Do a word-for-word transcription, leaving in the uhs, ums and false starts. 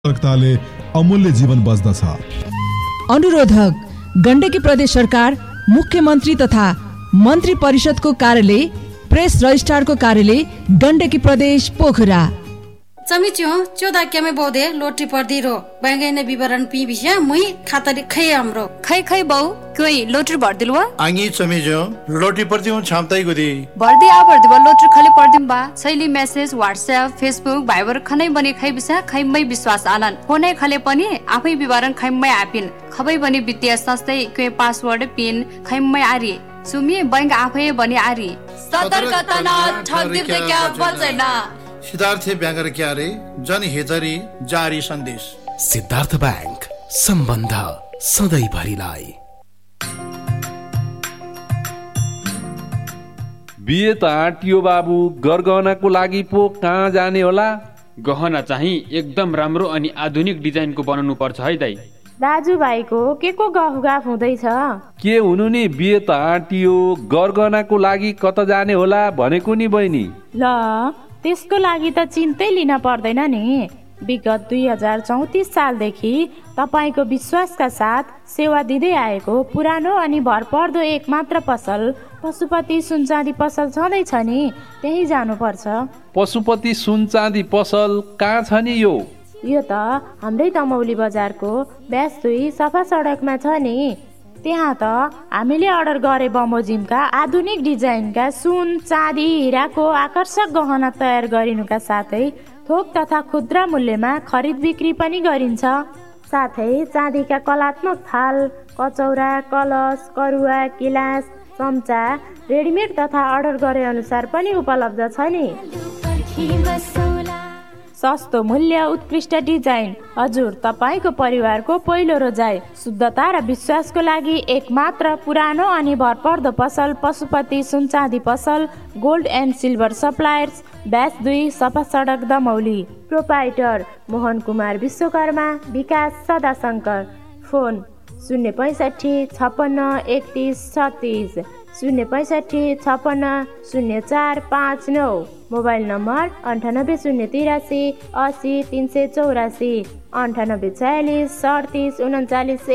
सतर्कताले अमूल्य जीवन बच्दछ। अनुरोधक गण्डकी प्रदेश सरकार, मुख्यमन्त्री तथा मन्त्री परिषदको कार्यालय, प्रेस रजिस्ट्रारको कार्यालय, गण्डकी प्रदेश पोखरा। चमिच्यो चौदा क्यामे बौदे लोटरी पर्दी रो बैंगैने विवरण पी बिया मुई खातरी खै हाम्रो खै खै बौ कोई लोटरी भर्दिलवा आंगी चमिच्यो लोटरी पर्दी हूं छामताई गुदी भर्दी आ भर्दी बा लोटरी खाली पर्दिम बा शैली मेसेज व्हाट्सएप फेसबुक भाइबर खनै बने खै बिसा खैमै विश्वास आलन फोनै खले पनि आफै विवरण खैमै आपिन खबै बने वित्तीय संस्थै के पासवर्ड पिन खैमै आरी सुमी बैंक आफै बने आरी सतर्कता न ठगदिर त क्या बचैन। सिद्धार्थ ब्याङ्कर क्यारे जनहितरी जारी सन्देश। सिद्धार्थ ब्याङ्क, सम्बन्ध सधैँभरिलाई। बिहे त आँटियो बाबु, गरगहनाको लागि पो कहाँ जाने होला? गहना चाहिँ एकदम राम्रो अनि आधुनिक डिजाइनको बनाउनु पर्छ है दाइ। दाजुभाइको के को गफ गफ हुँदैछ? के हुनु नि, बिहे त आँटियो, गरगहनाको लागि कता जाने होला भनेको नि बहिनी। ल त्यसको लागि त चिन्तै लिन पर्दैन नि। विगत दुई हजार चौतिस सालदेखि तपाईँको विश्वासका साथ सेवा दिँदै आएको पुरानो अनि भरपर्दो एक मात्र पसल पशुपति सुनचाँदी पसल छँदैछ नि, त्यही जानुपर्छ। पशुपति सुनचाँदी पसल कहाँ छ नि यो? यो त हाम्रै दमौली बजारको ब्यास दुई सफा सडकमा छ नि। त्यहाँ त हामीले अर्डर गरे बमोजिमका आधुनिक डिजाइनका सुन चाँदी हिराको आकर्षक गहना तयार गरिनुका साथै थोक तथा खुद्रा मूल्यमा खरिद बिक्री पनि गरिन्छ। साथै चाँदीका कलात्मक थाल, कचौरा, कलश, करुवा, गिलास, चम्चा रेडिमेड तथा अर्डर गरे अनुसार पनि उपलब्ध छ नि। सस्तो मूल्य, उत्कृष्ट डिजाइन, हजुर तपाईँको परिवारको पहिलो रोजाइ, शुद्धता र विश्वासको लागि एक मात्र पुरानो अनि भरपर्दो पसल पशुपति सुनचाँदी पसल, gold and silver suppliers, bash दुई सफा सडक दमौली। प्रोपाइटर मोहन कुमार विश्वकर्मा, विकास सदाशङ्कर। फोन शून्य पैँसठी छप्पन्न एकतिस छत्तिस, शून्य पैँसठी छप्पन्न शून्य चार पाँच नौ। मोबाइल नम्बर अन्ठानब्बे शून्य तिरासी असी तिन सय चौरासी, अन्ठानब्बे छयालिस अडतिस उन्चालिस।